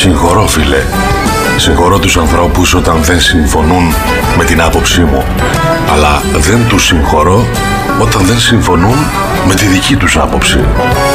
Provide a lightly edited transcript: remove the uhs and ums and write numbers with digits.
Συγχωρώ, φίλε. Συγχωρώ τους ανθρώπους όταν δεν συμφωνούν με την άποψή μου. Αλλά δεν τους συγχωρώ όταν δεν συμφωνούν με τη δική τους άποψη.